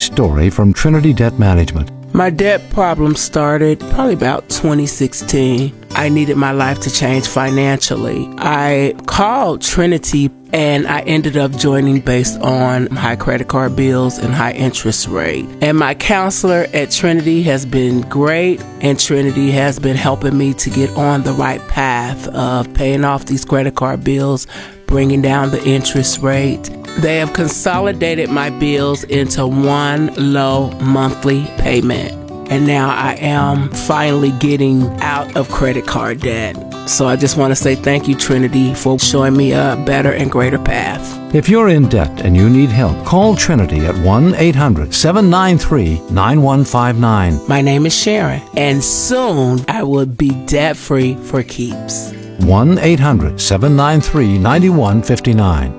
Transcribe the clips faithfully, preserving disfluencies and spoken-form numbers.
story from Trinity Debt Management. My debt problem started probably about twenty sixteen. I needed my life to change financially. I called Trinity and I ended up joining based on high credit card bills and high interest rate. And my counselor at Trinity has been great, and Trinity has been helping me to get on the right path of paying off these credit card bills, bringing down the interest rate. They have consolidated my bills into one low monthly payment. And now I am finally getting out of credit card debt. So I just want to say thank you, Trinity, for showing me a better and greater path. If you're in debt and you need help, call Trinity at one eight hundred seven nine three nine one five nine. My name is Sharon, and soon I will be debt-free for keeps. one eight hundred seven nine three nine one five nine.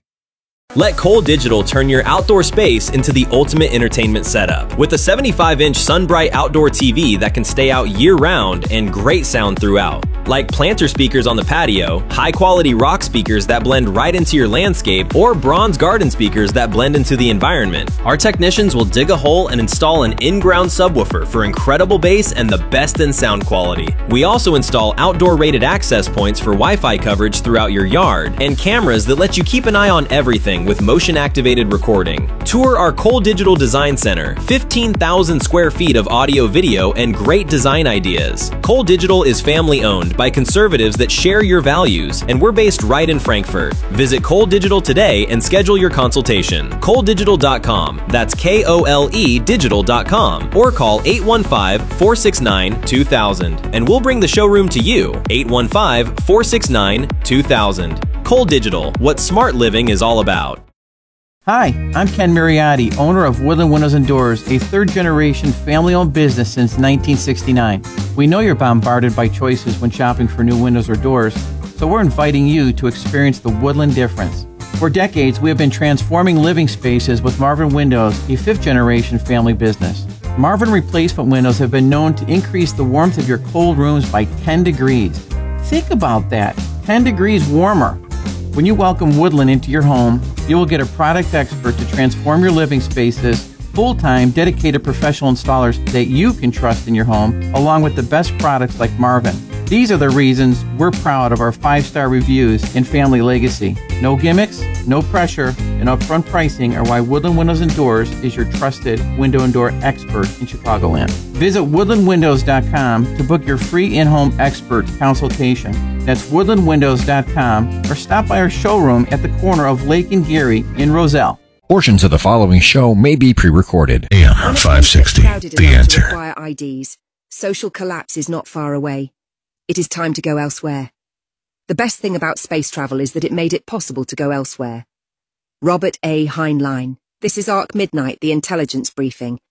Let Cole Digital turn your outdoor space into the ultimate entertainment setup. With a seventy-five inch SunBright outdoor T V that can stay out year-round and great sound throughout. Like planter speakers on the patio, high-quality rock speakers that blend right into your landscape, or bronze garden speakers that blend into the environment. Our technicians will dig a hole and install an in-ground subwoofer for incredible bass and the best in sound quality. We also install outdoor rated access points for Wi-Fi coverage throughout your yard, and cameras that let you keep an eye on everything with motion-activated recording. Tour our Cole Digital Design Center, fifteen thousand square feet of audio, video, and great design ideas. Cole Digital is family-owned by conservatives that share your values, and we're based right in Frankfurt. Visit Cole Digital today and schedule your consultation. Cole Digital dot com, that's K O L E digital dot com, or call eight one five, four six nine, two thousand, and we'll bring the showroom to you, eight one five, four six nine, two thousand. Cole Digital, what smart living is all about. Hi, I'm Ken Mariotti, owner of Woodland Windows and Doors, a third-generation family-owned business since nineteen sixty-nine. We know you're bombarded by choices when shopping for new windows or doors, so we're inviting you to experience the Woodland difference. For decades, we have been transforming living spaces with Marvin Windows, a fifth-generation family business. Marvin replacement windows have been known to increase the warmth of your cold rooms by ten degrees. Think about that, ten degrees warmer. When you welcome Woodland into your home, you will get a product expert to transform your living spaces, full-time, dedicated professional installers that you can trust in your home, along with the best products like Marvin. These are the reasons we're proud of our five-star reviews and family legacy. No gimmicks, no pressure, and upfront pricing are why Woodland Windows and Doors is your trusted window and door expert in Chicagoland. Visit woodland windows dot com to book your free in-home expert consultation. That's woodland windows dot com, or stop by our showroom at the corner of Lake and Geary in Roselle. Portions of the following show may be pre-recorded. A M five sixty, The Answer. To require I Ds. Social collapse is not far away. It is time to go elsewhere. The best thing about space travel is that it made it possible to go elsewhere. Robert A. Heinlein. This is Arc Midnight, the intelligence briefing.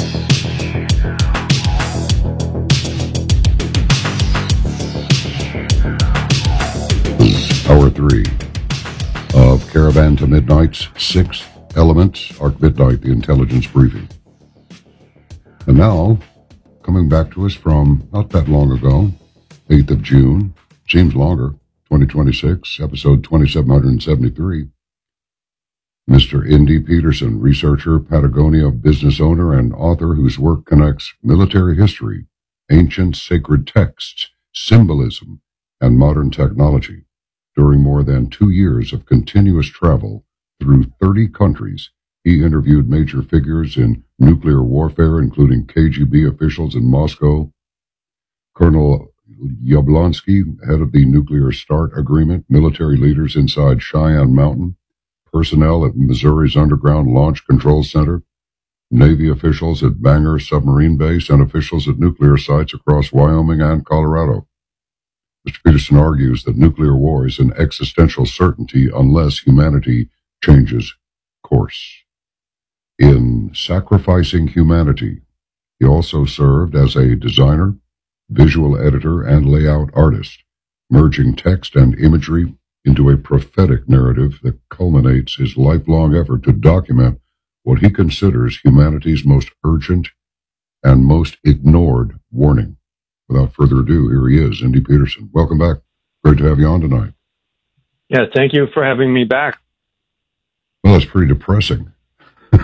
Hour three of Caravan to Midnight's sixth element, Arc Midnight, the intelligence briefing. And now, coming back to us from not that long ago, eighth of June, seems longer, twenty twenty-six, episode twenty-seven seventy-three. Mister Indy Peterson, researcher, Patagonia business owner, and author whose work connects military history, ancient sacred texts, symbolism, and modern technology. During more than two years of continuous travel through thirty countries, he interviewed major figures in nuclear warfare, including K G B officials in Moscow, Colonel Yablonsky, head of the Nuclear START Agreement, military leaders inside Cheyenne Mountain, personnel at Missouri's Underground Launch Control Center, Navy officials at Bangor Submarine Base, and officials at nuclear sites across Wyoming and Colorado. Mister Peterson argues that nuclear war is an existential certainty unless humanity changes course. In Sacrificing Humanity, he also served as a designer, visual editor, and layout artist, merging text and imagery into a prophetic narrative that culminates his lifelong effort to document what he considers humanity's most urgent and most ignored warning. Without further ado, here he is, Indy Peterson. Welcome back. Great to have you on tonight. Yeah, thank you for having me back. Well, it's pretty depressing.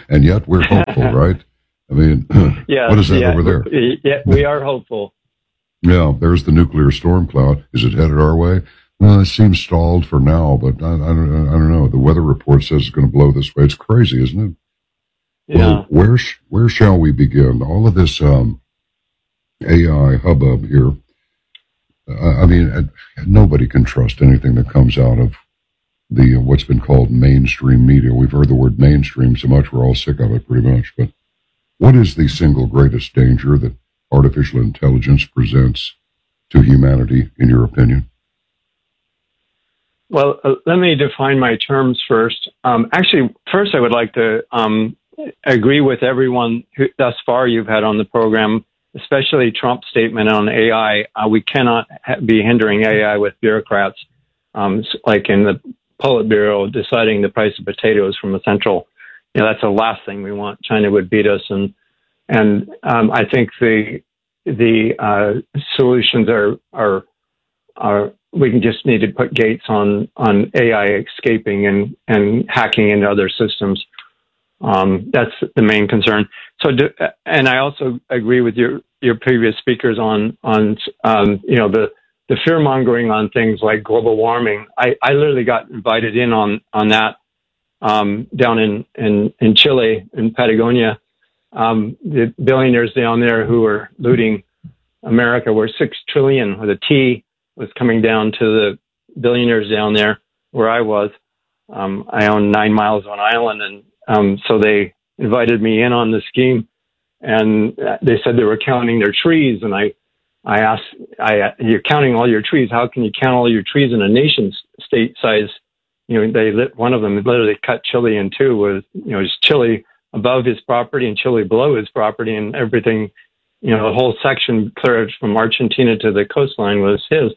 and yet we're hopeful, right? I mean, yeah, what is that yeah, over there? Yeah, we are hopeful. Yeah, there's the nuclear storm cloud. Is it headed our way? Well, it seems stalled for now, but I, I, don't, I don't know. The weather report says it's going to blow this way. It's crazy, isn't it? Yeah. Well, where where shall we begin? All of this um, A I hubbub here. Uh, I mean, uh, nobody can trust anything that comes out of the uh, what's been called mainstream media. We've heard the word mainstream so much, we're all sick of it pretty much. But what is the single greatest danger that artificial intelligence presents to humanity, in your opinion? Well, uh, let me define my terms first. Um, actually, first I would like to um, agree with everyone who, thus far you've had on the program, especially Trump's statement on A I. Uh, we cannot ha- be hindering A I with bureaucrats, um, like in the Politburo deciding the price of potatoes from a central. You know, that's the last thing we want. China would beat us, and and um, I think the the uh, solutions are are are. We can just need to put gates on, on A I escaping and, and hacking into other systems. Um, that's the main concern. So, do, and I also agree with your, your previous speakers on, on, um, you know, the, the fear mongering on things like global warming. I, I literally got invited in on, on that, um, down in, in, in Chile, in Patagonia. Um, the billionaires down there who were looting America were six trillion with a T was coming down to the billionaires down there where I was. Um, I own nine miles of an island. And um, so they invited me in on the scheme. And they said they were counting their trees. And I, I asked, I, you're counting all your trees. How can you count all your trees in a nation state size? You know, they lit, one of them literally cut Chile in two with, you know, just Chile above his property and Chile below his property, and everything, you know, the whole section clear from Argentina to the coastline was his.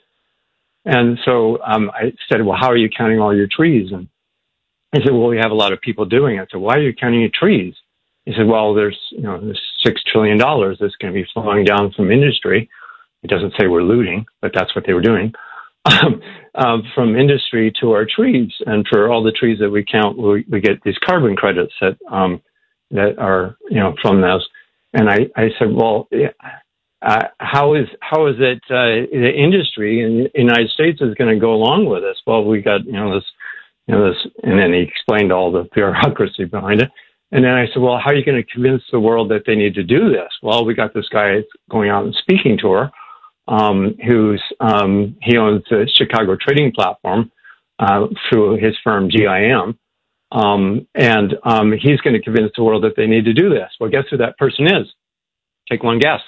And so um, I said, well, how are you counting all your trees? And he said, well, we have a lot of people doing it. So why are you counting your trees? He said, well, there's, you know, there's six trillion dollars that's going to be flowing down from industry. It doesn't say we're looting, but that's what they were doing, um, um, from industry to our trees. And for all the trees that we count, we, we get these carbon credits that, um, that are, you know, from those. And I, I said, well, yeah, Uh, how is how is it uh, the industry in the United States is going to go along with this? Well, we got you know this, you know this, and then he explained all the bureaucracy behind it. And then I said, well, how are you going to convince the world that they need to do this? Well, we got this guy going out and speaking tour, um, who's um, he owns the Chicago Trading Platform uh, through his firm G I M, um, and um, he's going to convince the world that they need to do this. Well, guess who that person is? Take one guess.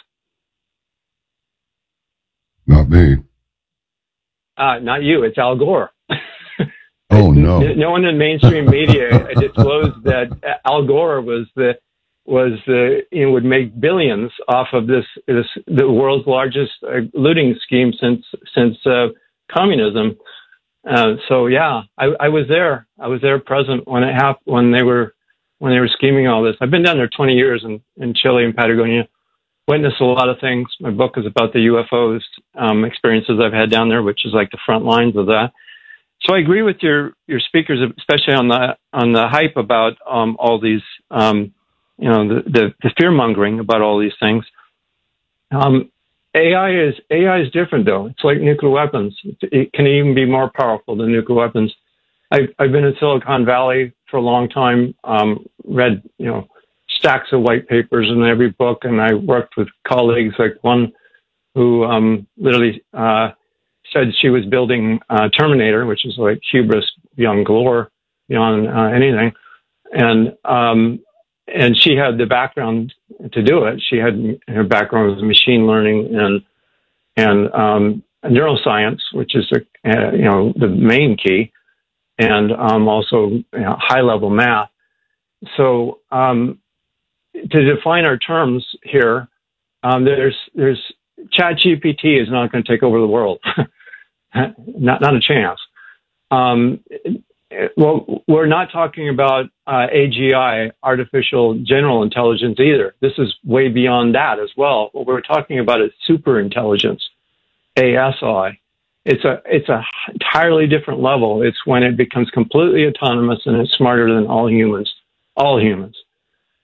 Not me. Uh, not you. It's Al Gore. Oh no! No one in mainstream media disclosed that Al Gore was the was the you know would make billions off of this this the world's largest uh, looting scheme since since uh, communism. Uh, so yeah, I, I was there. I was there present when it happened when they were when they were scheming all this. I've been down there twenty years in, in Chile and Patagonia. Witnessed a lot of things. My book is about the U F Os um, experiences I've had down there, which is like the front lines of that. So I agree with your your speakers, especially on the on the hype about um, all these, um, you know, the, the, the fear mongering about all these things. Um, A I is A I is different though. It's like nuclear weapons. It can even be more powerful than nuclear weapons. I've, I've been in Silicon Valley for a long time. Um, read you know. stacks of white papers in every book, and I worked with colleagues like one who um, literally uh, said she was building uh, Terminator, which is like hubris beyond glory, beyond uh, anything, and um, and she had the background to do it. She had her background was machine learning and and um, neuroscience, which is the uh, you know the main key, and um, also you know, high level math. So um, to define our terms here, um, there's there's ChatGPT is not going to take over the world, not not a chance. Um, well, we're not talking about uh, A G I, artificial general intelligence either. This is way beyond that as well. What we're talking about is super intelligence, A S I. It's a it's a entirely different level. It's when it becomes completely autonomous and it's smarter than all humans, all humans.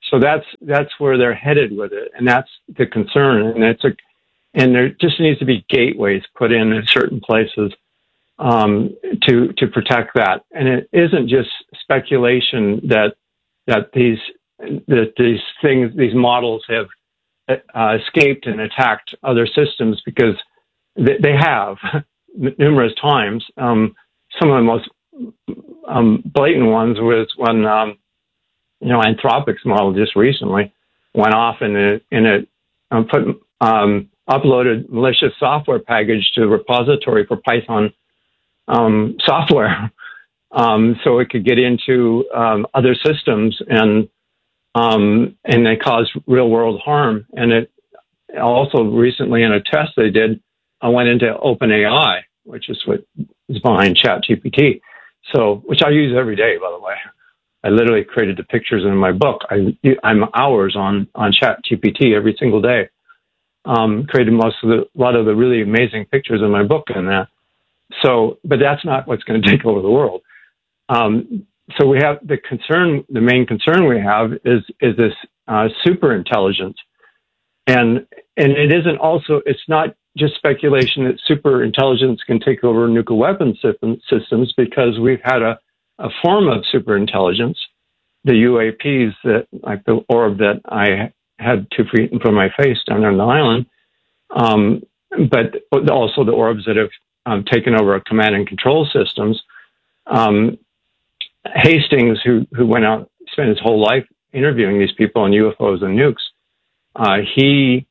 so that's that's where they're headed with it, and that's the concern. And it's a and there just needs to be gateways put in in certain places um, to to protect that. And it isn't just speculation that that these that these things these models have uh, escaped and attacked other systems, because they, they have numerous times. Um, some of the most um, blatant ones was when um, you know Anthropic's model just recently went off and it in it um, put um, uploaded malicious software package to the repository for Python um, software, um, so it could get into um, other systems and um, and they caused real world harm. And it also recently in a test they did, I went into OpenAI, which is what is behind ChatGPT. So, which I use every day, by the way. I literally created the pictures in my book. I, I'm hours on, on ChatGPT every single day. Um, created most of the, a lot of the really amazing pictures in my book and that. So, but that's not what's going to take over the world. Um, so we have the concern, the main concern we have is, is this, uh, super intelligence. And, and it isn't also, it's not just speculation that super intelligence can take over nuclear weapon systems, because we've had a, a form of super intelligence, the U A Ps that, like the orb that I had two feet in front of my face down there on the island, um, but also the orbs that have um, taken over command and control systems. Um, Hastings, who who went out, spent his whole life interviewing these people on U F Os and nukes, uh, he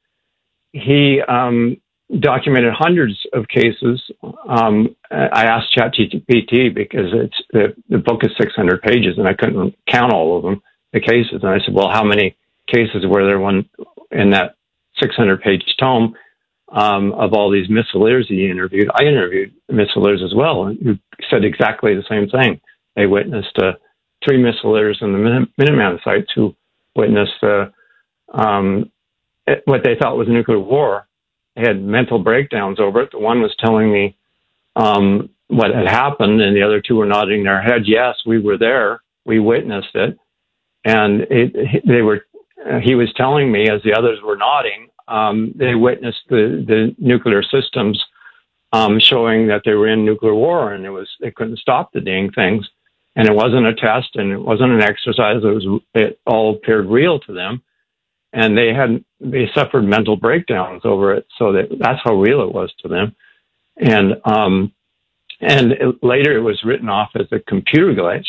he um, documented hundreds of cases. Um, I asked ChatGPT because it's the, the book is six hundred pages and I couldn't count all of them, the cases. And I said, well, how many cases were there one in that six hundred page tome um, of all these missileers he interviewed? I interviewed missileers as well, who said exactly the same thing. They witnessed uh, three missileers in the Minuteman sites who witnessed uh, um, what they thought was a nuclear war. They had mental breakdowns over it. The one was telling me um, what had happened, and the other two were nodding their head. Yes, we were there. We witnessed it. And it, they were. Uh, he was telling me, as the others were nodding, um, they witnessed the, the nuclear systems um, showing that they were in nuclear war, and it was they couldn't stop the dang things. And it wasn't a test, and it wasn't an exercise. It was. It all appeared real to them. And they had, they suffered mental breakdowns over it. So that, that's how real it was to them. And, um, and it, later it was written off as a computer glitch.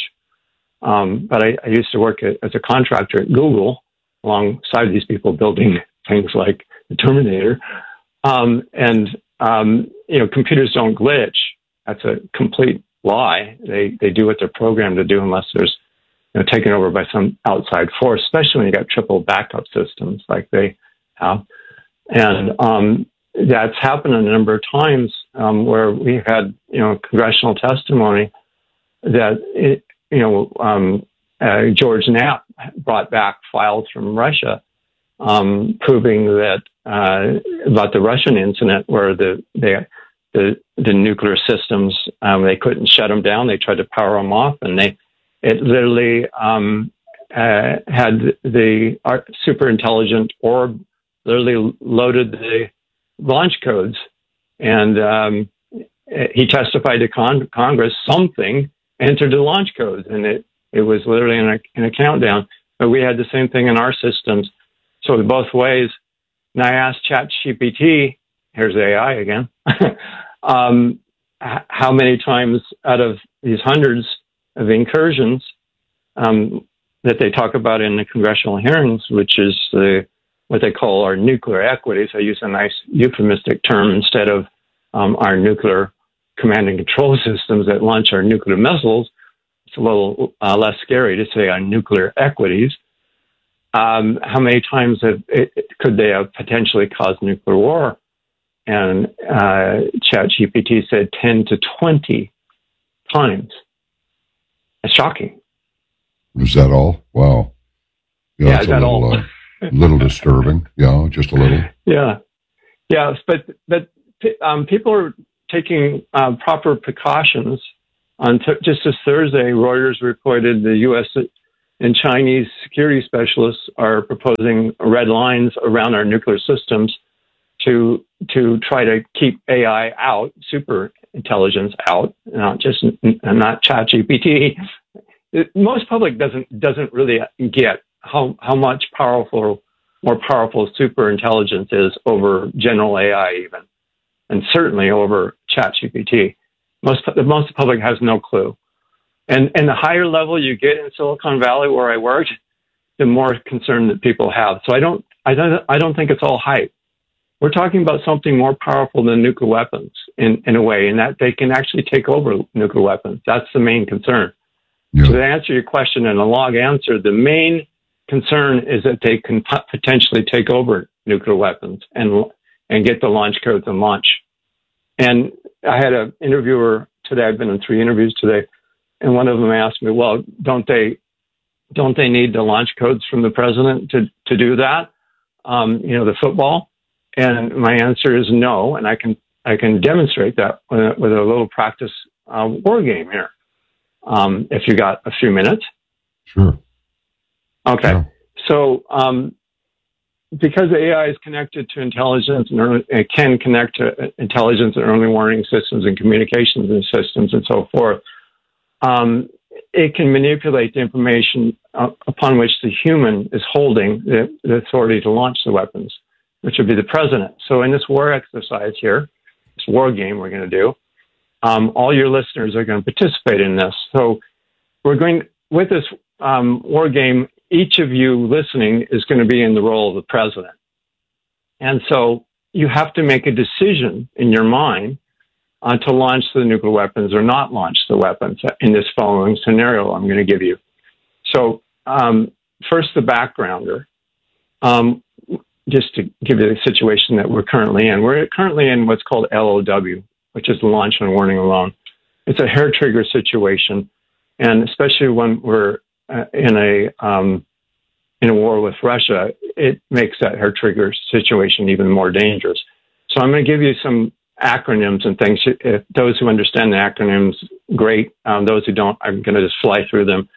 Um, but I, I used to work at, as a contractor at Google alongside these people building things like the Terminator. Um, and, um, you know, computers don't glitch. That's a complete lie. They, they do what they're programmed to do unless there's, you know, taken over by some outside force, especially when you got triple backup systems like they have. And um, that's happened a number of times um, where we've had, you know, congressional testimony that, it, you know, um, uh, George Knapp brought back files from Russia um, proving that uh, about the Russian incident where the they, the the nuclear systems, um, they couldn't shut them down. They tried to power them off, and they It literally um, uh, had the super intelligent orb literally loaded the launch codes. And um, he testified to con- Congress, something entered the launch codes. And it, it was literally in a, in a countdown. But we had the same thing in our systems. So both ways. And I asked ChatGPT, here's A I again, um, how many times out of these hundreds of incursions um, that they talk about in the congressional hearings, which is the what they call our nuclear equities. I use a nice euphemistic term instead of um, our nuclear command and control systems that launch our nuclear missiles. It's a little uh, less scary to say our nuclear equities. Um, how many times have it, could they have potentially caused nuclear war? And uh, ChatGPT said ten to twenty times. It's shocking. Is that all? Wow. Yeah, yeah is that little, all? uh, little disturbing. Yeah, just a little. Yeah. Yeah, but but um, people are taking uh, proper precautions. On t- just this Thursday, Reuters reported the U S and Chinese security specialists are proposing red lines around our nuclear systems to to try to keep A I out, super intelligence out, not just not ChatGPT. Most public doesn't doesn't really get how how much powerful, more powerful super intelligence is over general A I even, and certainly over ChatGPT. Most the most public has no clue. And and the higher level you get in Silicon Valley, where I worked, the more concern that people have. So I don't I don't I don't think it's all hype. We're talking about something more powerful than nuclear weapons in, in a way, in that they can actually take over nuclear weapons. That's the main concern. Yeah. So to answer your question in a long answer, the main concern is that they can potentially take over nuclear weapons and and get the launch codes and launch. And I had an interviewer today. I've been in three interviews today, and one of them asked me, "Well, don't they don't they need the launch codes from the president to to do that? Um, you know, the football." And my answer is no, and I can I can demonstrate that with a, with a little practice uh, war game here. Um, if you got a few minutes. Sure. Okay. Yeah. So um, because A I is connected to intelligence and early, it can connect to intelligence and early warning systems and communications and systems and so forth, um, it can manipulate the information uh, upon which the human is holding the, the authority to launch the weapons, which would be the president. So in this war exercise here, this war game we're going to do, um, all your listeners are going to participate in this. So we're going, with this um, war game, each of you listening is going to be in the role of the president. And so you have to make a decision in your mind uh, to launch the nuclear weapons or not launch the weapons in this following scenario I'm going to give you. So um, first, the backgrounder. Um, just to give you the situation that we're currently in. We're currently in what's called L O W, which is launch and warning alone. It's a hair trigger situation, and especially when we're uh, in a um, in a war with Russia, it makes that hair trigger situation even more dangerous. So I'm going to give you some acronyms and things. If those who understand the acronyms, great. Um, those who don't, I'm going to just fly through them.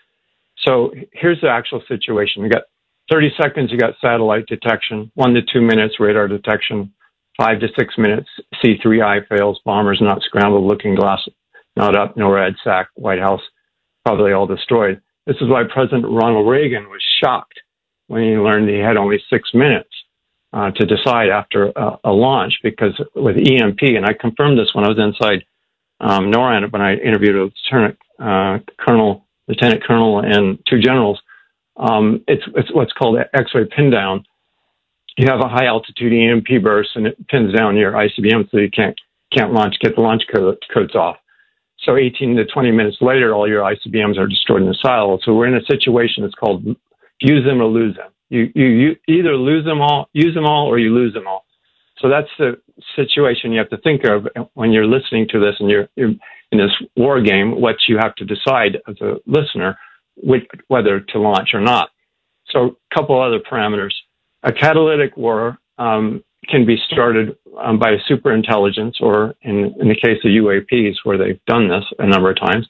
So here's the actual situation. We got thirty seconds, you got satellite detection. One to two minutes, radar detection. Five to six minutes, C three I fails. Bombers not scrambled. Looking glass not up. NORAD, S A C, White House, probably all destroyed. This is why President Ronald Reagan was shocked when he learned he had only six minutes uh, to decide after a, a launch, because with E M P, and I confirmed this when I was inside um, NORAD when I interviewed a lieutenant uh, colonel, lieutenant colonel, and two generals. Um, it's, it's what's called X-ray pin down. You have a high altitude E M P burst, and it pins down your I C B M, so you can't can't launch, get the launch code, codes off. So eighteen to twenty minutes later, all your I C B Ms are destroyed in the silo. So we're in a situation that's called use them or lose them. You, you you either lose them all, use them all, or you lose them all. So that's the situation you have to think of when you're listening to this and you're, you're in this war game. What you have to decide as a listener, which, whether to launch or not. So a couple other parameters. A catalytic war um, can be started um, by a superintelligence, or in, in the case of U A Ps, where they've done this a number of times.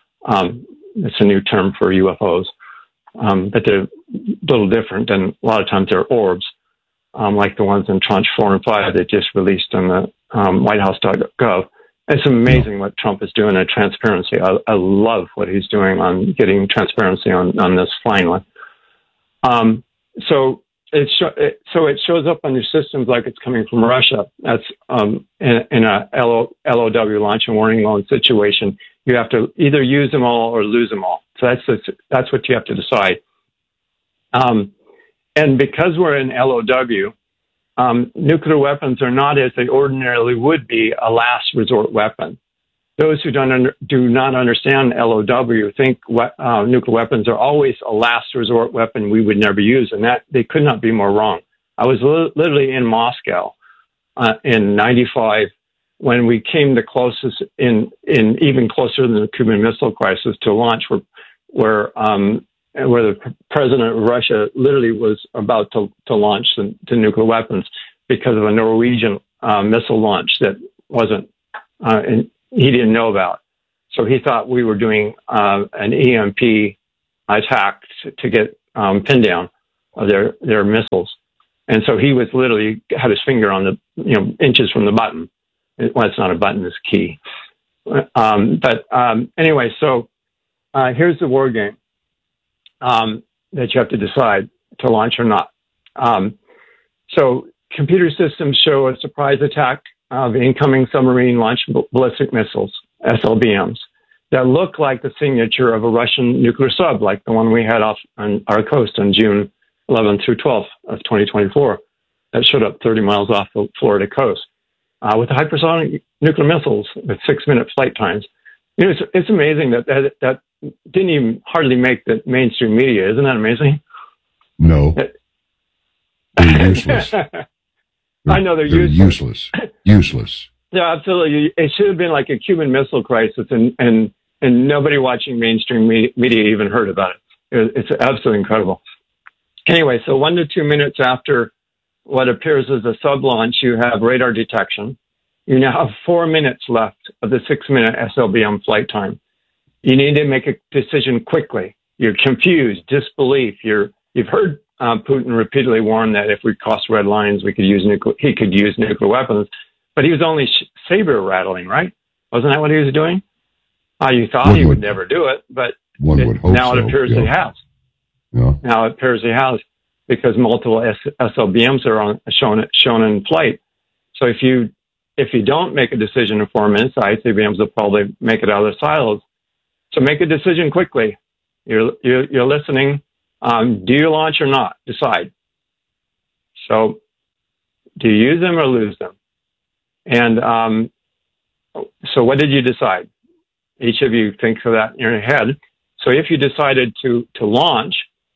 Um, it's a new term for U F Os, um, but they're a little different, and a lot of times they're orbs, um, like the ones in Tranche four and five that just released on the um, white house dot gov. It's amazing what Trump is doing in transparency. I, I love what he's doing on getting transparency on, on this finally. Um, so it, sh- it so it shows up on your systems like it's coming from Russia. That's um, in, in a L O W launch and warning alone situation. You have to either use them all or lose them all. So that's the, that's what you have to decide. Um, and because we're in L O W, Um, nuclear weapons are not, as they ordinarily would be, a last resort weapon. Those who don't under, do not understand L O W think we- uh, nuclear weapons are always a last resort weapon we would never use, and that they could not be more wrong. I was li- literally in Moscow uh, in ninety-five when we came the closest, in, in even closer than the Cuban Missile Crisis, to launch, where where um, where the president of Russia literally was about to, to launch the, the nuclear weapons because of a Norwegian uh, missile launch that wasn't, uh, and he didn't know about. So he thought we were doing uh, an E M P attack to, to get um, pinned down of their, their missiles. And so he was literally had his finger on the, you know, inches from the button. Well, it's not a button, it's a key. Um, but um, anyway, so uh, here's the war game um, that you have to decide to launch or not. Um, so computer systems show a surprise attack of incoming submarine launched ballistic missiles, S L B Ms, that look like the signature of a Russian nuclear sub, like the one we had off on our coast on June eleventh through twelfth of twenty twenty-four, that showed up thirty miles off the Florida coast, uh, with hypersonic nuclear missiles with six-minute flight times. You know, it's, it's amazing that, that that didn't even hardly make the mainstream media. Isn't that amazing? No. They're useless. I know they're, they're useless. useless. Useless. Yeah, absolutely. It should have been like a Cuban Missile Crisis, and, and, and nobody watching mainstream media, media even heard about it. it. It's absolutely incredible. Anyway, so one to two minutes after what appears as a sub launch, you have radar detection. You now have four minutes left of the six-minute S L B M flight time. You need to make a decision quickly. You're confused, disbelief. You're, you've heard uh, Putin repeatedly warn that if we cross red lines, we could use nuclear, he could use nuclear weapons. But he was only sh- saber rattling, right? Wasn't that what he was doing? Uh, you thought one he would, would never do it, but one it, would hope now so. it appears yeah. he has. Yeah. Now it appears he has, because multiple S- SLBMs are on, shown shown in flight. So if you if you don't make a decision in four minutes, the I C B Ms will probably make it out of the silos. So make a decision quickly. You're you're, you're listening. Um, do you launch or not? Decide. So do you use them or lose them? And um, so what did you decide? Each of you think of that in your head. So if you decided to, to launch,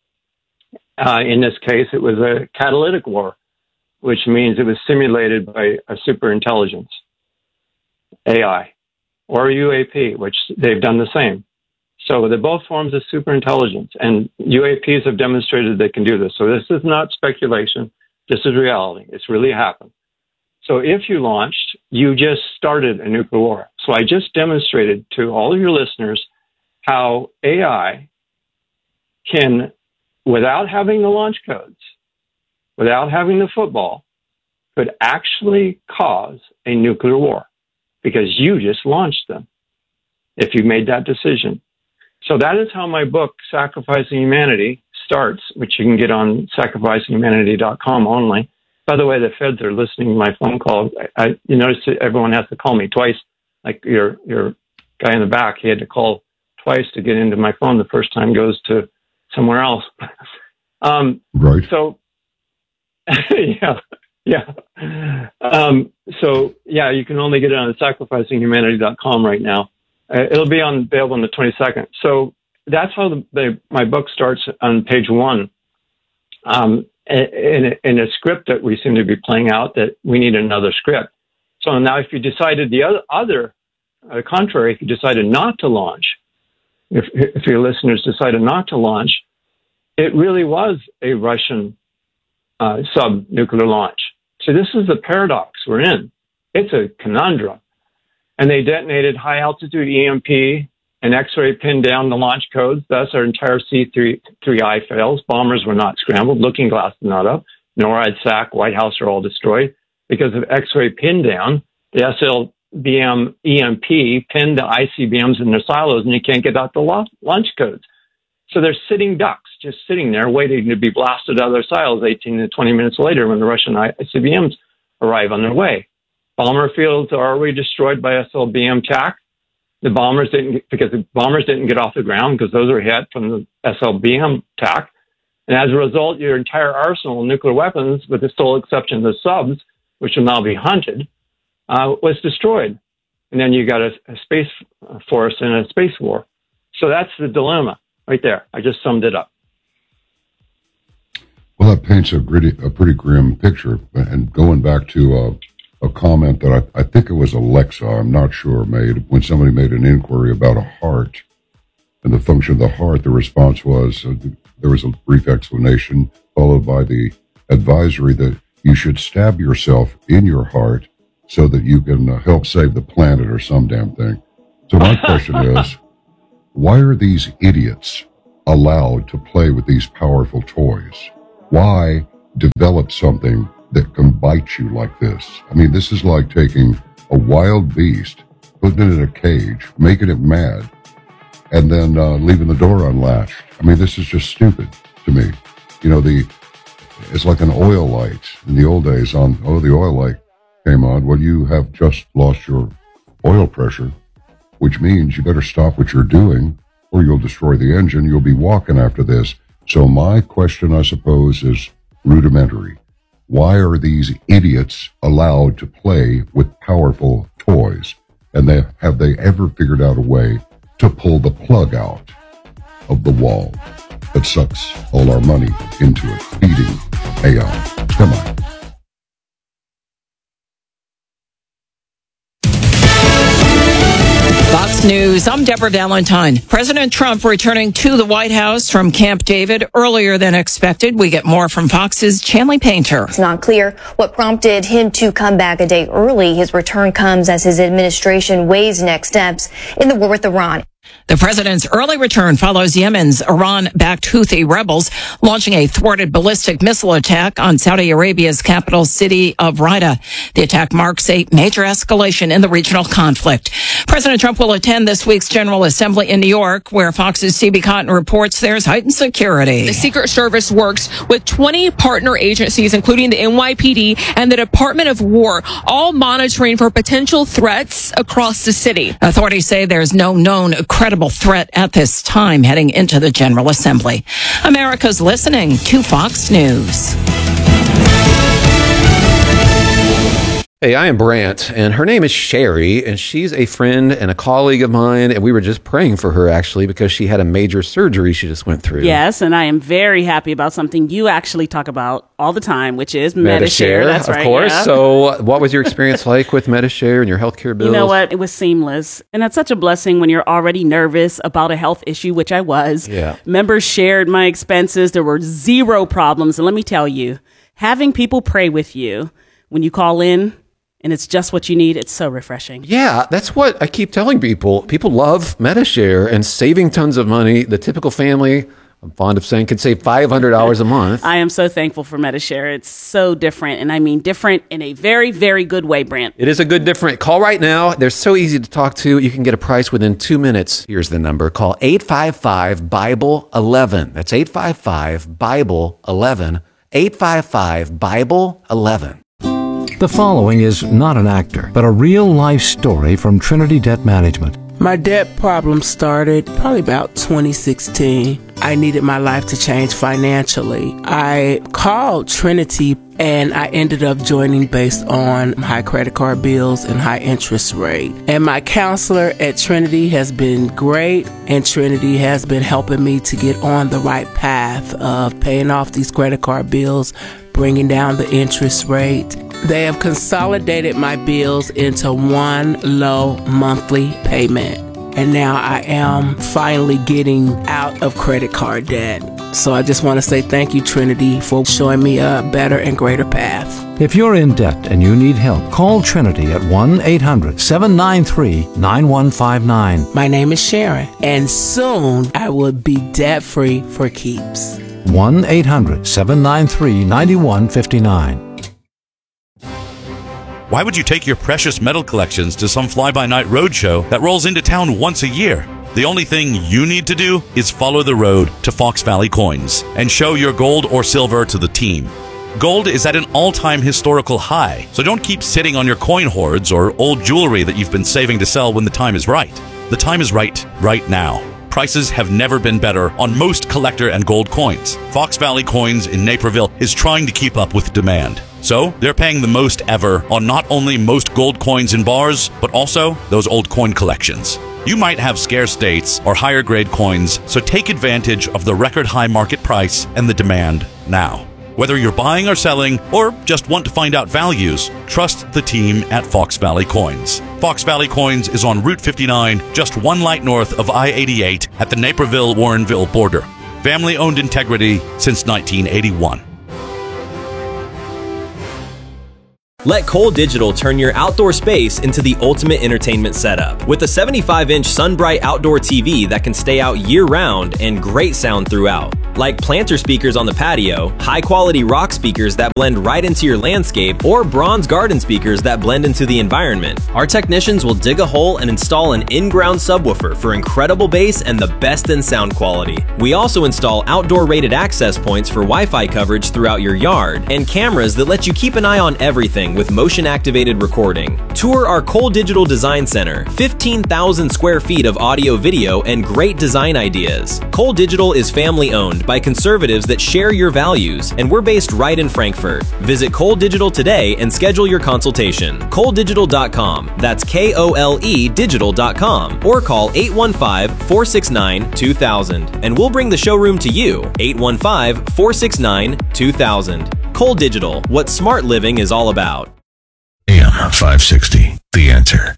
uh, in this case, it was a catalytic war, which means it was simulated by a superintelligence, A I, or U A P, which they've done the same. So they're both forms of superintelligence, and U A Ps have demonstrated they can do this. So this is not speculation. This is reality. It's really happened. So if you launched, you just started a nuclear war. So I just demonstrated to all of your listeners how A I can, without having the launch codes, without having the football, could actually cause a nuclear war, because you just launched them if you made that decision. So that is how my book, Sacrificing Humanity, starts, which you can get on sacrificing humanity dot com only. By the way, the feds are listening to my phone call. I, I, you notice that everyone has to call me twice. Like your your guy in the back, he had to call twice to get into my phone. The first time goes to somewhere else. um, right. So, yeah, yeah. Um, so, yeah, you can only get it on sacrificing humanity dot com right now. Uh, it'll be on available on the twenty-second. So that's how the, the, my book starts on page one. Um, in a, in a script that we seem to be playing out, that we need another script. So now if you decided the other, other uh, contrary, if you decided not to launch, if, if your listeners decided not to launch, it really was a Russian uh, sub-nuclear launch. So this is the paradox we're in. It's a conundrum. And they detonated high-altitude E M P and X-ray pinned down the launch codes. Thus, our entire C three I fails. Bombers were not scrambled. Looking Glass is not up. NORAD, S A C, White House are all destroyed. Because of X-ray pin down, the S L B M E M P pinned the I C B Ms in their silos, and you can't get out the launch codes. So they're sitting ducks, just sitting there waiting to be blasted out of their silos eighteen to twenty minutes later when the Russian I C B Ms arrive on their way. Bomber fields are already destroyed by S L B M T A C. The bombers didn't get, because the bombers didn't get off the ground because those were hit from the S L B M T A C. And as a result, your entire arsenal of nuclear weapons, with the sole exception of the subs, which will now be hunted, uh, was destroyed. And then you got a, a space force and a space war. So that's the dilemma right there. I just summed it up. Well, that paints a pretty, a pretty grim picture. And going back to uh, a comment that I, I think it was Alexa, I'm not sure, made when somebody made an inquiry about a heart and the function of the heart, the response was, uh, there was a brief explanation followed by the advisory that you should stab yourself in your heart so that you can uh, help save the planet or some damn thing. So my question is, why are these idiots allowed to play with these powerful toys? Why develop something that can bite you like this? I mean, this is like taking a wild beast, putting it in a cage, making it mad, and then uh, leaving the door unlatched. I mean, this is just stupid to me. You know, the it's like an oil light in the old days on, oh, the oil light came on. Well, you have just lost your oil pressure, which means you better stop what you're doing or you'll destroy the engine. You'll be walking after this. So my question, I suppose, is rudimentary. Why are these idiots allowed to play with powerful toys? And they, have they ever figured out a way to pull the plug out of the wall that sucks all our money into it, feeding A I? Come on. Fox News, I'm Deborah Valentine. President Trump returning to the White House from Camp David earlier than expected. We get more from Fox's Chanley Painter. It's not clear what prompted him to come back a day early. His return comes as his administration weighs next steps in the war with Iran. The president's early return follows Yemen's Iran-backed Houthi rebels launching a thwarted ballistic missile attack on Saudi Arabia's capital city of Riyadh. The attack marks a major escalation in the regional conflict. President Trump will attend this week's General Assembly in New York, where Fox's Stevie Cotton reports there's heightened security. The Secret Service works with twenty partner agencies, including the N Y P D and the Department of War, all monitoring for potential threats across the city. Authorities say there's no known credible threat at this time heading into the General Assembly. America's listening to Fox News. Hey, I am Brant, and her name is Sherry, and she's a friend and a colleague of mine, and we were just praying for her, actually, because she had a major surgery she just went through. Yes, and I am very happy about something you actually talk about all the time, which is Medi-Share. That's of right, course. yeah. So what was your experience like with Medi-Share and your healthcare bills? You know what? It was seamless, and that's such a blessing when you're already nervous about a health issue, which I was. Yeah. Members shared my expenses. There were zero problems, and let me tell you, having people pray with you when you call in, and it's just what you need, it's so refreshing. Yeah, that's what I keep telling people. People love Medi-Share and saving tons of money. The typical family, I'm fond of saying, could save five hundred dollars a month. I am so thankful for Medi-Share. It's so different, and I mean different in a very, very good way, Brant. It is a good different. Call right now. They're so easy to talk to. You can get a price within two minutes. Here's the number. Call eight five five, Bible eleven. That's eight five five, Bible eleven. eight five five, Bible eleven. The following is not an actor, but a real-life story from Trinity Debt Management. My debt problem started probably about twenty sixteen. I needed my life to change financially. I called Trinity and I ended up joining based on high credit card bills and high interest rate. And my counselor at Trinity has been great, and Trinity has been helping me to get on the right path of paying off these credit card bills, bringing down the interest rate. They have consolidated my bills into one low monthly payment. And now I am finally getting out of credit card debt. So I just want to say thank you, Trinity, for showing me a better and greater path. If you're in debt and you need help, call Trinity at one eight hundred, seven nine three, nine one five nine. My name is Sharon, and soon I will be debt-free for keeps. one eight hundred, seven nine three, nine one five nine. Why would you take your precious metal collections to some fly-by-night roadshow that rolls into town once a year? The only thing you need to do is follow the road to Fox Valley Coins and show your gold or silver to the team. Gold is at an all-time historical high, so don't keep sitting on your coin hoards or old jewelry that you've been saving to sell when the time is right. The time is right, right now. Prices have never been better on most collector and gold coins. Fox Valley Coins in Naperville is trying to keep up with demand. So they're paying the most ever on not only most gold coins in bars, but also those old coin collections. You might have scarce dates or higher grade coins, so take advantage of the record high market price and the demand now. Whether you're buying or selling, or just want to find out values, trust the team at Fox Valley Coins. Fox Valley Coins is on Route fifty-nine, just one light north of I eighty-eight at the Naperville-Warrenville border. Family-owned integrity since nineteen eighty-one. Let Cole Digital turn your outdoor space into the ultimate entertainment setup. With a seventy-five inch SunBright outdoor T V that can stay out year-round and great sound throughout. Like planter speakers on the patio, high-quality rock speakers that blend right into your landscape, or bronze garden speakers that blend into the environment. Our technicians will dig a hole and install an in-ground subwoofer for incredible bass and the best in sound quality. We also install outdoor-rated access points for Wi-Fi coverage throughout your yard, and cameras that let you keep an eye on everything with motion-activated recording. Tour our Cole Digital Design Center, fifteen thousand square feet of audio, video, and great design ideas. Cole Digital is family-owned by conservatives that share your values, and we're based right in Frankfurt. Visit Cole Digital today and schedule your consultation. Cole Digital dot com. That's K O L E digital dot com. Or call eight one five, four six nine, two thousand, and we'll bring the showroom to you. eight one five, four six nine, two thousand. Cole Digital, what smart living is all about. A M five sixty, The Answer.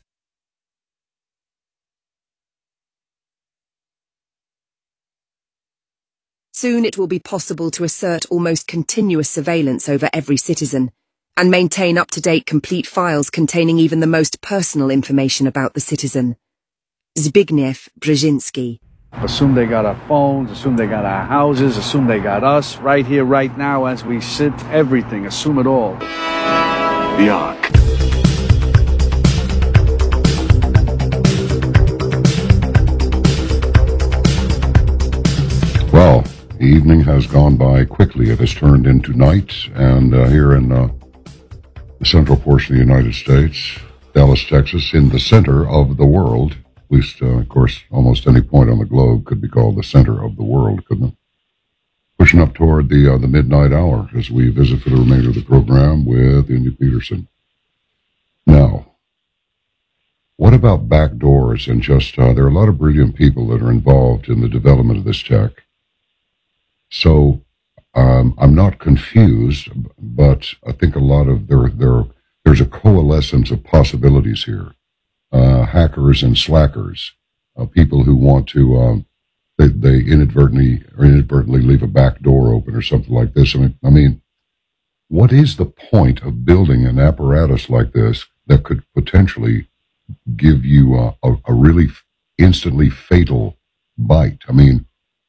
Soon it will be possible to assert almost continuous surveillance over every citizen and maintain up-to-date complete files containing even the most personal information about the citizen. Zbigniew Brzezinski. Assume they got our phones, assume they got our houses, assume they got us right here, right now, as we sit, everything, assume it all. Beyond. Well, the evening has gone by quickly. It has turned into night, and uh, here in uh, the central portion of the United States, Dallas, Texas, in the center of the world, at least, uh, of course, almost any point on the globe could be called the center of the world, couldn't it? Pushing up toward the uh, the midnight hour as we visit for the remainder of the program with Indy Peterson. Now, what about back doors and just, uh, there are a lot of brilliant people that are involved in the development of this tech. So um, I'm not confused, but I think a lot of there there there's a coalescence of possibilities here. Uh, hackers and slackers, uh, people who want to um, they, they inadvertently or inadvertently leave a back door open or something like this. I mean, I mean, what is the point of building an apparatus like this that could potentially give you a, a, a really instantly fatal bite? I mean,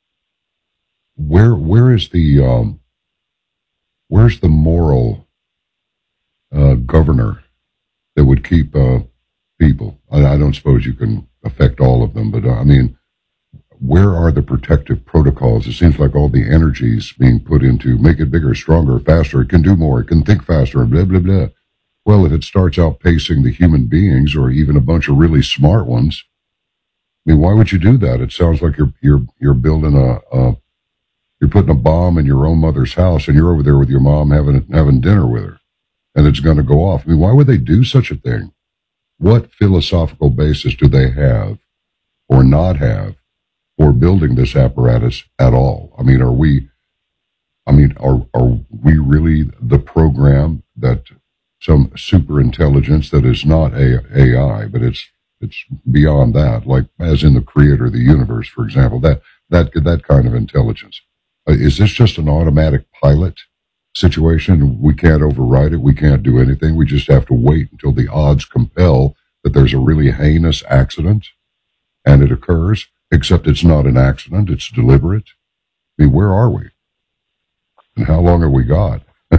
where where is the um, where's the moral uh, governor that would keep uh, people? I, I don't suppose you can affect all of them, but uh, I mean, where are the protective protocols? It seems like all the energy's being put into make it bigger, stronger, faster. It can do more. It can think faster, and blah blah blah. Well, if it starts outpacing the human beings, or even a bunch of really smart ones, I mean, why would you do that? It sounds like you're you're you're building a, a you're putting a bomb in your own mother's house, and you're over there with your mom having having dinner with her, and it's going to go off. I mean, why would they do such a thing? What philosophical basis do they have or not have for building this apparatus at all? I mean, are we, I mean, are, are we really the program that some super intelligence that is not A I, but it's, it's beyond that, like as in the creator of the universe, for example, that, that, that kind of intelligence. Uh, is this just an automatic pilot situation? We can't override it. We can't do anything. We just have to wait until the odds compel that there's a really heinous accident and it occurs, except it's not an accident. It's deliberate. I mean, where are we? And how long have we got?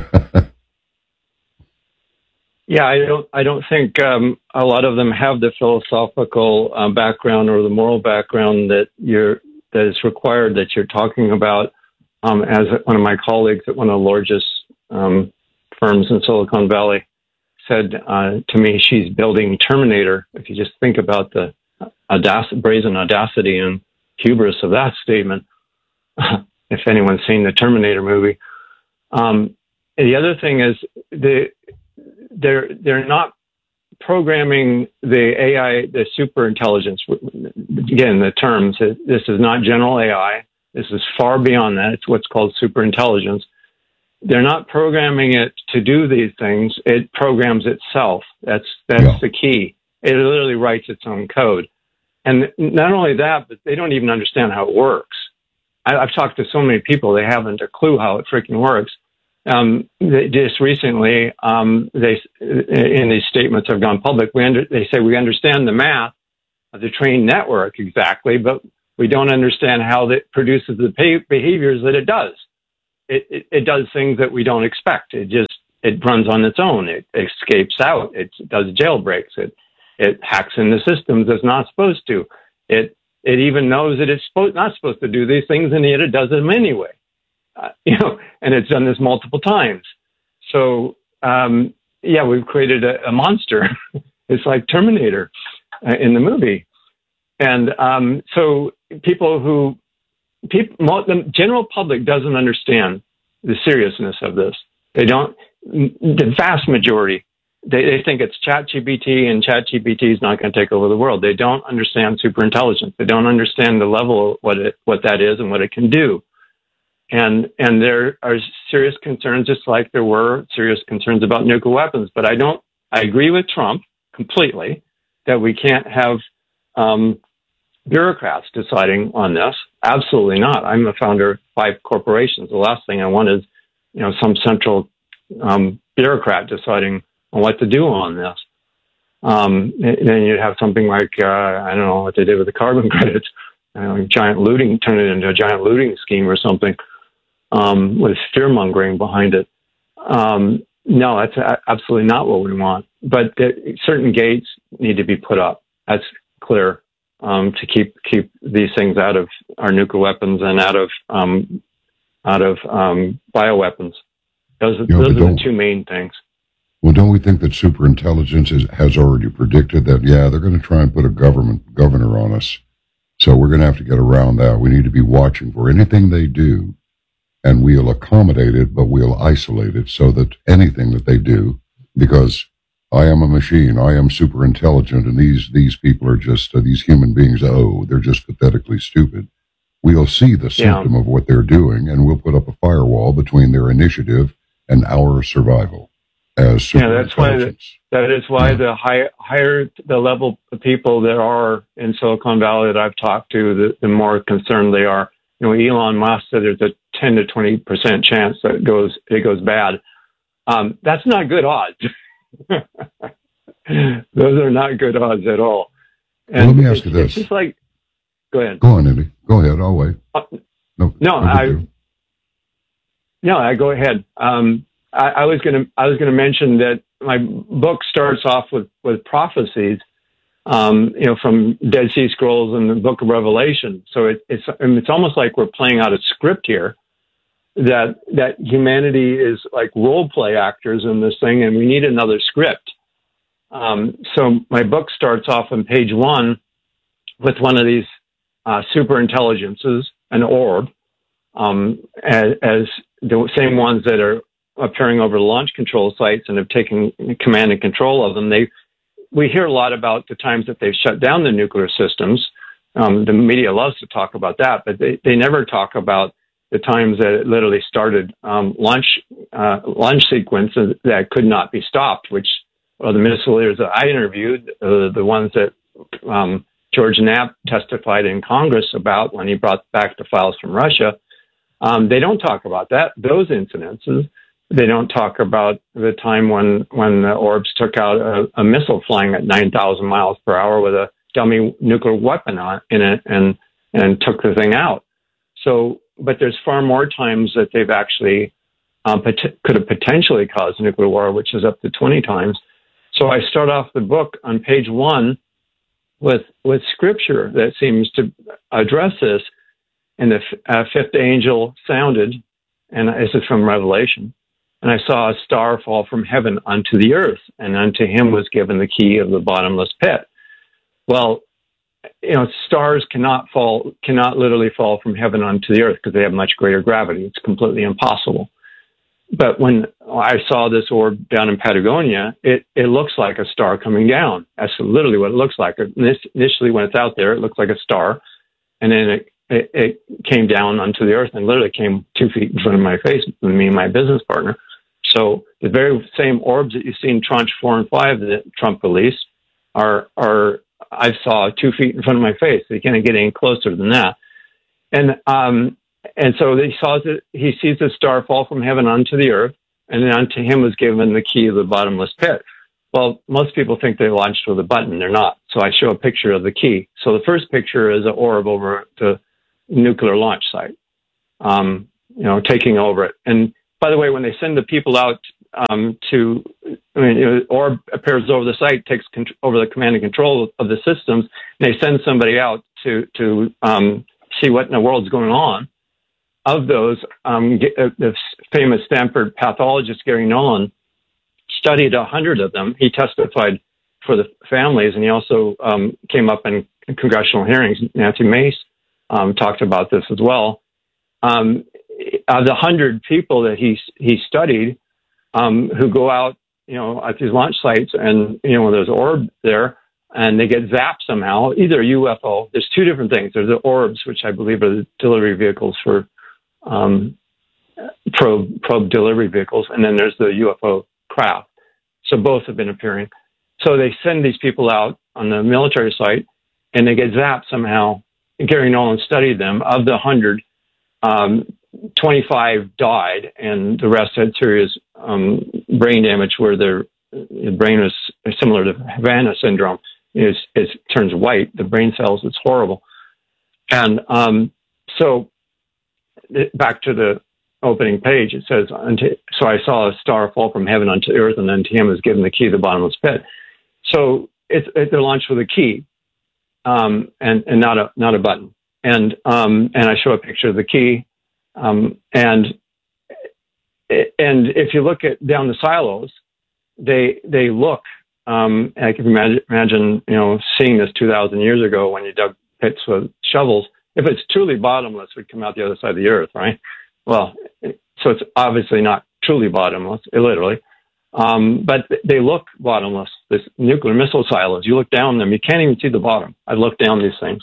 Yeah, I don't. I don't think um, a lot of them have the philosophical uh, background or the moral background that you're that is required that you're talking about. Um, as one of my colleagues at one of the largest um, firms in Silicon Valley said uh, to me, she's building Terminator. If you just think about the audac- brazen audacity and hubris of that statement, if anyone's seen the Terminator movie. Um, and the other thing is the they're they're not programming the A I, the super intelligence. Again, the terms. This is not general A I. This is far beyond that. It's what's called super intelligence. They're not programming it to do these things. It programs itself. That's that's yeah. the key. It literally writes its own code. And not only that, but they don't even understand how it works. I, I've talked to so many people, they haven't a clue how it freaking works. Um, they, just recently, um, they in these statements have gone public. We under, they say we understand the math of the train network exactly, but we don't understand how it produces the pay, behaviors that it does. It, it, it does things that we don't expect. It just it runs on its own. It escapes out. It does jailbreaks. It it hacks into systems it's not supposed to. It it even knows that it's supposed, not supposed to do these things, and yet it does them anyway. Uh, you know, and it's done this multiple times. So, um, yeah, we've created a, a monster. It's like Terminator uh, in the movie. And um, so people who, people, the general public doesn't understand the seriousness of this. They don't, the vast majority, they, they think it's ChatGPT, and ChatGPT is not going to take over the world. They don't understand superintelligence. They don't understand the level of what it, what that is and what it can do. And and there are serious concerns, just like there were serious concerns about nuclear weapons. But I don't. I agree with Trump completely that we can't have um, bureaucrats deciding on this. Absolutely not. I'm a founder of five corporations. The last thing I want is, you know, some central um, bureaucrat deciding on what to do on this. Um, and then you'd have something like uh, I don't know what they did with the carbon credits, you know, giant looting, turn it into a giant looting scheme or something. Um, with fear-mongering behind it. Um, no, that's a- absolutely not what we want. But the, certain gates need to be put up. That's clear, um, to keep keep these things out of our nuclear weapons and out of um, out of um, bioweapons. Those, Yeah, those but are don't- the two main things. Well, don't we think that superintelligence is, has already predicted that, yeah, they're going to try and put a government governor on us. So we're going to have to get around that. We need to be watching for anything they do, and we'll accommodate it, but we'll isolate it so that anything that they do, because I am a machine, I am super intelligent, and these these people are just, uh, these human beings, oh, they're just pathetically stupid. We'll see the Yeah. symptom of what they're doing, and we'll put up a firewall between their initiative and our survival as Yeah, that's why the, superintelligence. that is why the higher higher the level of people there are in Silicon Valley that I've talked to, the, the more concerned they are. You know, Elon Musk said there's a ten to twenty percent chance that it goes it goes bad. Um, that's not good odds. Those are not good odds at all. Well, let me ask it's, you this. It's just like, go ahead. Go on, Andy. Go ahead. I'll wait. Uh, no, no, no I. big No, I go ahead. Um, I, I was going to I was going to mention that my book starts off with with prophecies, um, you know, from Dead Sea Scrolls and the Book of Revelation. So it, it's I mean, it's almost like we're playing out a script here. That that humanity is like role play actors in this thing, and we need another script. Um, so my book starts off on page one with one of these uh, super intelligences, an orb, um, as, as the same ones that are appearing over the launch control sites and have taken command and control of them. They we hear a lot about the times that they've shut down the nuclear systems. Um, the media loves to talk about that, but they, they never talk about the times that it literally started um, launch uh, launch sequences that could not be stopped, which well, the missile leaders that I interviewed, uh, the ones that um, George Knapp testified in Congress about when he brought back the files from Russia, um, they don't talk about that, those incidences. They don't talk about the time when, when the orbs took out a, a missile flying at nine thousand miles per hour with a dummy nuclear weapon on, in it and, and took the thing out. So, but there's far more times that they've actually um, pot- could have potentially caused nuclear war, which is up to twenty times. So I start off the book on page one with with scripture that seems to address this. And the f- uh, fifth angel sounded, and this is from Revelation, and I saw a star fall from heaven unto the earth, and unto him was given the key of the bottomless pit. Well, you know, stars cannot fall, cannot literally fall from heaven onto the earth because they have much greater gravity. It's completely impossible. But when I saw this orb down in Patagonia, it, it looks like a star coming down. That's literally what it looks like. Initially, when it's out there, it looks like a star. And then it, it, it came down onto the earth and literally came two feet in front of my face, with me and my business partner. So the very same orbs that you see in Tranche four and five that Trump released are, are I saw two feet in front of my face. They can't get any closer than that. And, um, and so he saw that he sees the star fall from heaven onto the earth, and then unto him was given the key of the bottomless pit. Well, most people think they launched with a button. They're not. So I show a picture of the key. So the first picture is an orb over the nuclear launch site, um, you know, taking over it. And by the way, when they send the people out um, to, I mean, you know, orb appears over the site, takes con- over the command and control of the systems, and they send somebody out to to um, see what in the world's going on. Of those, um, the famous Stanford pathologist Gary Nolan studied a hundred of them. He testified for the families, and he also um, came up in congressional hearings. Nancy Mace um, talked about this as well. Um, of the hundred people that he he studied, um, who go out, you know, at these launch sites, and you know, there's orb there, and they get zapped somehow, either U F O. There's two different things. There's the orbs, which I believe are the delivery vehicles for um, probe probe delivery vehicles, and then there's the U F O craft. So both have been appearing. So they send these people out on the military site, and they get zapped somehow. Gary Nolan studied them. Of the hundred, um, twenty-five died, and the rest had serious um, brain damage, where their the brain was similar to Havana syndrome. It, it turns white, the brain cells. It's horrible. And um, so it, back to the opening page, it says, so I saw a star fall from heaven unto earth, and unto him was given the key of the bottomless pit. So it's it, they're launched with a key, um, and and not a not a button. And um, and I show a picture of the key, um, and and if you look at down the silos, they they look. Um, I can imagine, imagine you know seeing this two thousand years ago when you dug pits with shovels. If it's truly bottomless, it would come out the other side of the earth, right? Well, so it's obviously not truly bottomless, literally, um, but they look bottomless. This nuclear missile silos, you look down them, you can't even see the bottom. I looked down these things,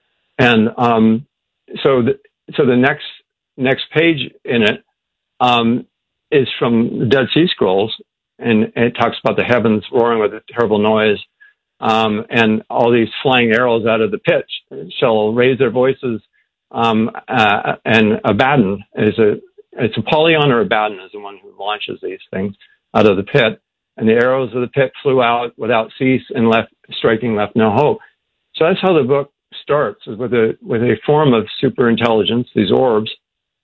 and um, so the, so the next next page in it um, is from the Dead Sea Scrolls, and it talks about the heavens roaring with a terrible noise, um, and all these flying arrows out of the pit shall raise their voices. Um, uh, and Abaddon is a, it's Apollyon or Abaddon is the one who launches these things out of the pit. And the arrows of the pit flew out without cease and left, striking left no hope. So that's how the book starts, is with a, with a form of super intelligence, these orbs.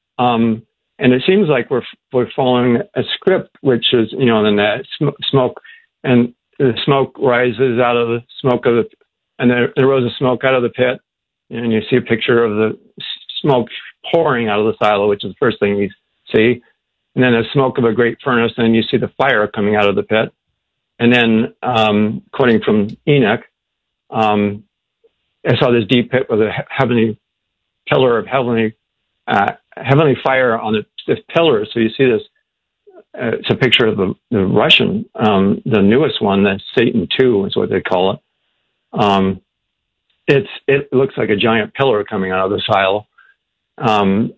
Um, and it seems like we're, we're following a script, which is, you know, then the sm- smoke and the smoke rises out of the smoke of the, and there, there rose a smoke out of the pit. And you see a picture of the smoke pouring out of the silo, which is the first thing you see. And then the smoke of a great furnace, and you see the fire coming out of the pit. And then, um, quoting from Enoch, um, I saw this deep pit with a heavenly pillar of heavenly, uh, heavenly fire on the, this pillar. So you see this, uh, it's a picture of the, the Russian, um, the newest one, the Satan two is what they call it. Um, It's it looks like a giant pillar coming out of the silo, um,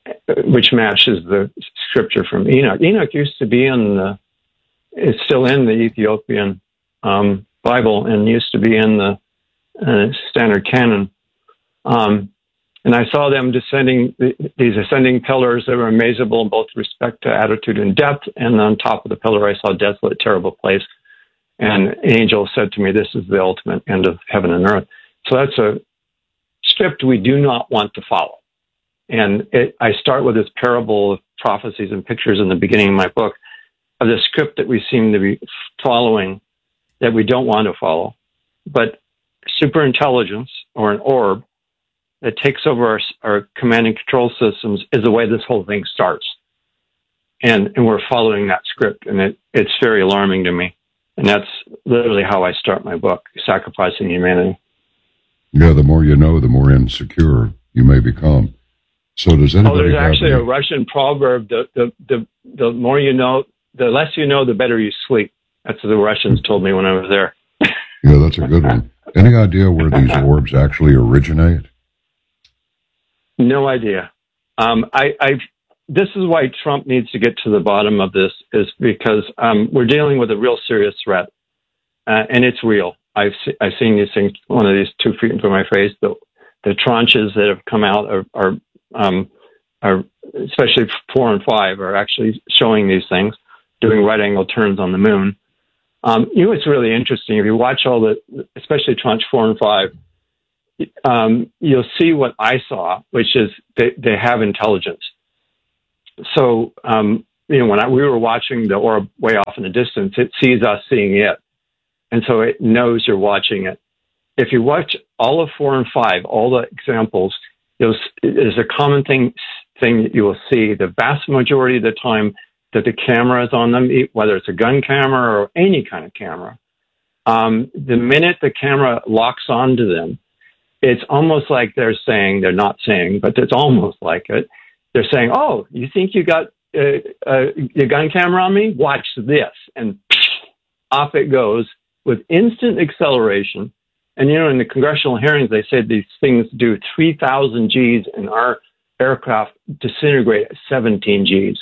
which matches the scripture from Enoch. Enoch used to be in the, is still in the Ethiopian um, Bible, and used to be in the uh, Standard Canon. Um, and I saw them descending, these ascending pillars that were amazable in both respect to attitude and depth. And on top of the pillar, I saw a desolate, terrible place. And an angel said to me, "This is the ultimate end of heaven and earth." So that's a script we do not want to follow. And it, I start with this parable of prophecies and pictures in the beginning of my book of the script that we seem to be following that we don't want to follow. But superintelligence, or an orb that takes over our, our command and control systems, is the way this whole thing starts. And, and we're following that script, and it, it's very alarming to me. And that's literally how I start my book, Sacrificing Humanity. Yeah, the more you know, the more insecure you may become. So does anybody Oh, there's have actually any... a Russian proverb, the, the, the, the more you know, the less you know, the better you sleep. That's what the Russians told me when I was there. Yeah, that's a good one. Any idea where these orbs actually originate? No idea. Um, I, I've, this is why Trump needs to get to the bottom of this, is because um, we're dealing with a real serious threat, uh, and it's real. I've se- I've seen these things. One of these two feet from my face. The the tranches that have come out are, are um, are, especially four and five, are actually showing these things, doing right angle turns on the moon. Um, you know, it's really interesting. If you watch all the, especially Tranche four and five, um, you'll see what I saw, which is they, they have intelligence. So, um, you know, when I, we were watching the orb way off in the distance, it sees us seeing it. And so it knows you're watching it. If you watch all of four and five, all the examples, you'll, there's a common thing, thing that you will see the vast majority of the time that the camera is on them, whether it's a gun camera or any kind of camera. Um, the minute the camera locks onto them, it's almost like they're saying, they're not saying, but it's almost like it. They're saying, oh, you think you got uh, uh, your gun camera on me? Watch this. And off it goes with instant acceleration. And, you know, in the congressional hearings, they said these things do three thousand G's and our aircraft disintegrate at seventeen G's.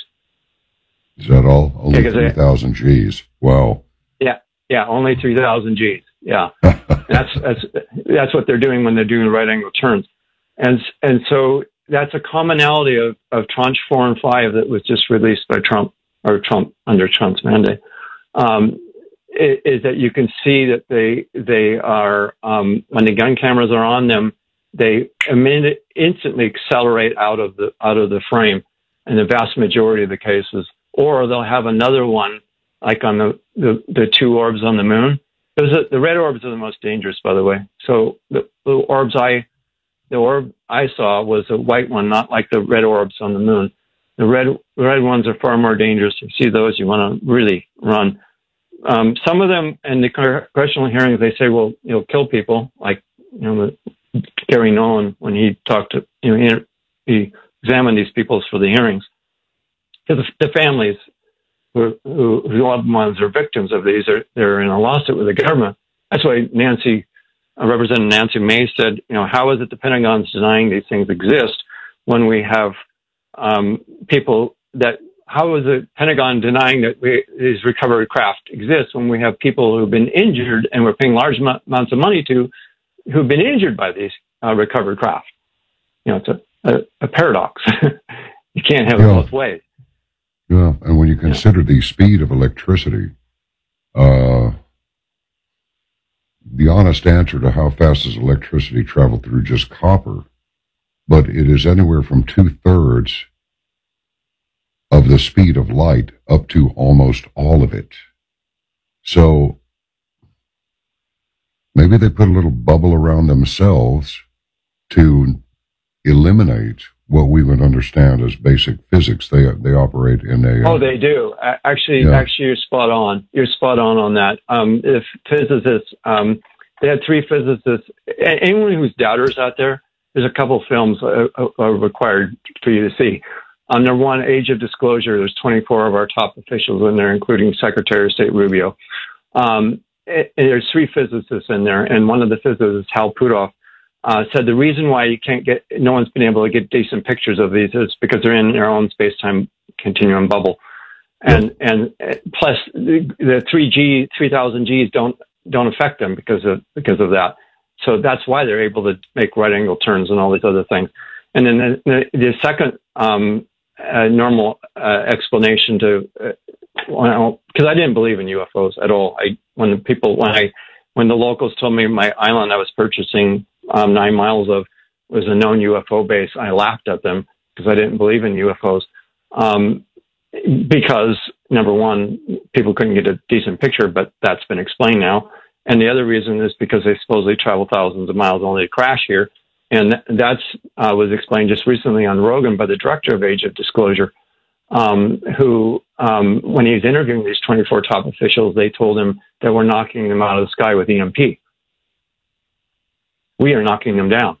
Is that all? Only Yeah, three thousand G's. Wow. Yeah, yeah, only three thousand G's. Yeah. that's that's that's what they're doing when they're doing right angle turns. And and so that's a commonality of, of Tranche four and five that was just released by Trump, or Trump under Trump's mandate. Um, is that you can see that they they are um, when the gun cameras are on them, they immediately instantly accelerate out of the out of the frame in the vast majority of the cases, or they'll have another one like on the the, the two orbs on the moon. Those are, the red orbs are the most dangerous, by the way. So the, the orbs I the orb I saw was a white one, not like the red orbs on the moon. The red red ones are far more dangerous. If you see those, you want to really run. Um, some of them in the congressional hearings, they say, well, you'll kill people, like, you know, Gary Nolan, when he talked to, you know, he, he examined these people for the hearings. The, the families who, who, who loved ones are victims of these, are, they're in a lawsuit with the government. That's why Nancy, uh, Representative Nancy Mace said, you know, how is it the Pentagon's denying these things exist when we have um, people that, how is the Pentagon denying that we, these recovered craft exist when we have people who've been injured and we're paying large m- amounts of money to who've been injured by these uh, recovered craft? You know, it's a, a, a paradox. You can't have yeah. it both ways. Yeah, and when you consider yeah. the speed of electricity, uh, the honest answer to how fast does electricity travel through just copper, but it is anywhere from two-thirds of the speed of light up to almost all of it. So maybe they put a little bubble around themselves to eliminate what we would understand as basic physics. They they operate in a... Uh, oh, they do. Actually, yeah. actually, you're spot on. You're spot on on that. Um, if physicists, um, they had three physicists. Anyone who's doubters out there, there's a couple films uh, are required for you to see. On their one, Age of Disclosure, there's twenty-four of our top officials in there, including Secretary of State Rubio. Um, and there's three physicists in there, and one of the physicists, Hal Puthoff, uh, said the reason why you can't get, no one's been able to get decent pictures of these is because they're in their own space-time continuum bubble, and and plus the, the three G, three thousand Gs don't don't affect them because of because of that. So that's why they're able to make right-angle turns and all these other things. And then the, the, the second um, uh, normal uh, explanation to, uh, well, because I didn't believe in U F Os at all. I when the people when I when the locals told me my island I was purchasing um, nine miles of was a known U F O base, I laughed at them because I didn't believe in U F Os. Um, because number one, people couldn't get a decent picture, but that's been explained now. And the other reason is because they supposedly travel thousands of miles only to crash here. And that's uh, was explained just recently on Rogan by the director of Age of Disclosure, um, who, um, when he was interviewing these twenty-four top officials, they told him that we're knocking them out of the sky with E M P. We are knocking them down.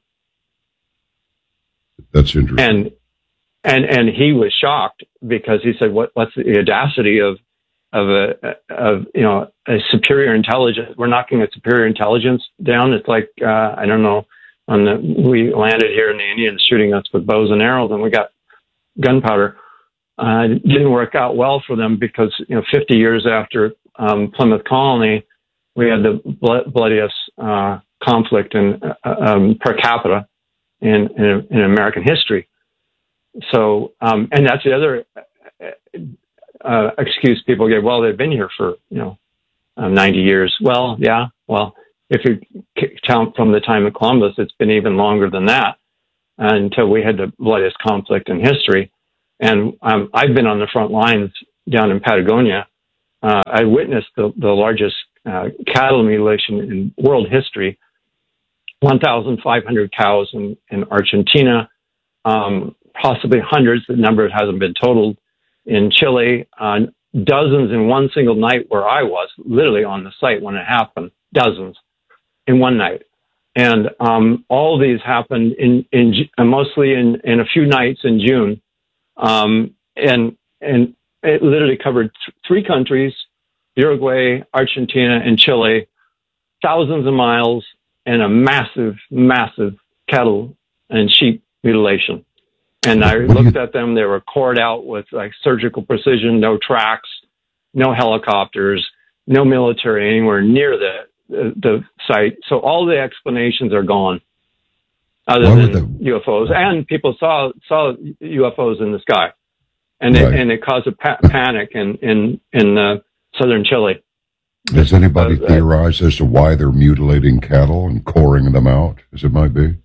That's interesting. And and and he was shocked because he said, "What? What's the audacity of of a of you know a superior intelligence? We're knocking a superior intelligence down. It's like uh, I don't know." On the, we landed here and the Indians shooting us with bows and arrows, and we got gunpowder. Uh, it didn't work out well for them because, you know, fifty years after um, Plymouth Colony, we had the blood, bloodiest uh, conflict in uh, um, per capita in, in in American history. so, um, and that's the other uh, excuse people give. Well, they've been here for, you know, uh, ninety years. Well, yeah. Well, if you count from the time of Columbus, it's been even longer than that uh, until we had the bloodiest conflict in history. And um, I've been on the front lines down in Patagonia. Uh, I witnessed the, the largest uh, cattle mutilation in world history. one thousand five hundred cows in, in Argentina, um, possibly hundreds. The number hasn't been totaled in Chile. Uh, dozens in one single night where I was, literally on the site when it happened. Dozens in one night, and um, all these happened in, in uh, mostly in, in a few nights in June, um, and and it literally covered th- three countries: Uruguay, Argentina, and Chile. Thousands of miles. And a massive, massive cattle and sheep mutilation. And I looked at them. They were cored out with like surgical precision, no tracks, no helicopters, no military anywhere near the the, the site. So all the explanations are gone, other than the U F Os. And people saw saw U F Os in the sky, and right. it, and it caused a pa- panic in in in uh, southern Chile. Does anybody uh, theorize as to why they're mutilating cattle and coring them out, as it might be?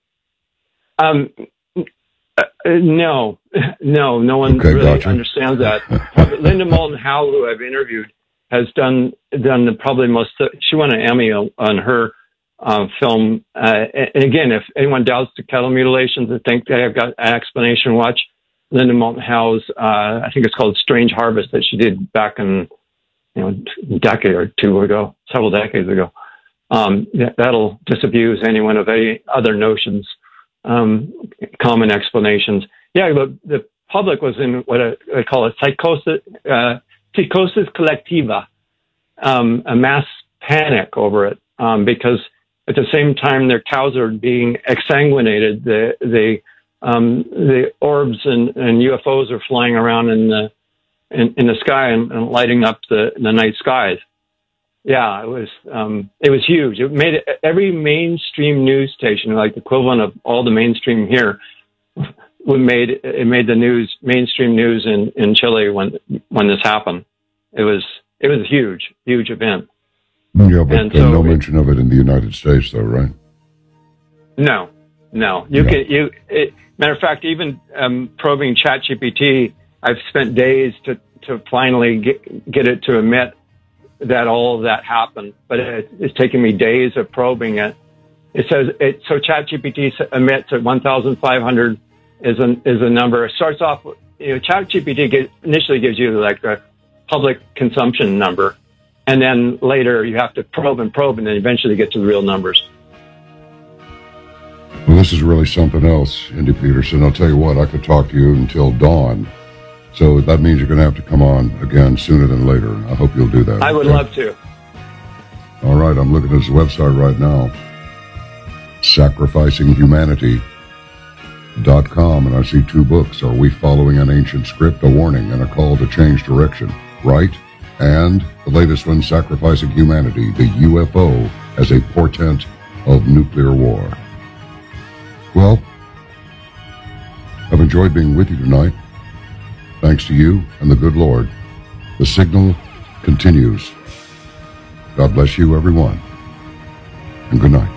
Um, uh, no, no, no one okay, really gotcha. understands that. Linda Moulton Howe, who I've interviewed, has done done the probably most. She won an Emmy on her uh, film. Uh, and again, if anyone doubts the cattle mutilations and think they have got an explanation, watch Linda Moulton Howe's. Uh, I think it's called Strange Harvest that she did back in. You know, a decade or two ago, several decades ago. Um, that'll disabuse anyone of any other notions, um, common explanations. Yeah, the, the public was in what I, I call a psychosis, uh, psychosis collectiva, um, a mass panic over it, um, because at the same time their cows are being exsanguinated, the the um, the orbs and, and U F Os are flying around in the In, in the sky and, and lighting up the, the night skies. Yeah, it was um, it was huge. It made it, every mainstream news station, like the equivalent of all the mainstream here, made it made the news mainstream news in, in Chile when when this happened. It was it was a huge huge event. Yeah, but and uh, so no it, mention of it in the United States, though, right? No, no. You yeah. can you. It, matter of fact, even um, probing ChatGPT. I've spent days to, to finally get, get it to admit that all of that happened, but it, it's taken me days of probing it. It says it, so ChatGPT admits that one thousand five hundred is a, is a number. It starts off, you know, ChatGPT get, initially gives you like a public consumption number, and then later you have to probe and probe, and then eventually get to the real numbers. Well, this is really something else, Indy Peterson. I'll tell you what, I could talk to you until dawn. So that means you're going to have to come on again sooner than later. I hope you'll do that. I would okay? love to. All right, I'm looking at his website right now, sacrificing humanity dot com, and I see two books. Are We Following an Ancient Script? A Warning and a Call to Change Direction. Right? And the latest one, Sacrificing Humanity, the U F O as a Portent of Nuclear War. Well, I've enjoyed being with you tonight. Thanks to you and the good Lord, the signal continues. God bless you, everyone, and good night.